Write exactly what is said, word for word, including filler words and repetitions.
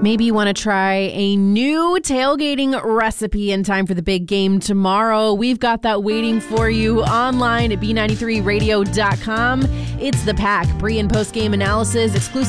Maybe you want to try a new tailgating recipe in time for the big game tomorrow. We've got that waiting for you online at B ninety-three radio dot com. It's The Pack, pre- and post-game analysis, exclusive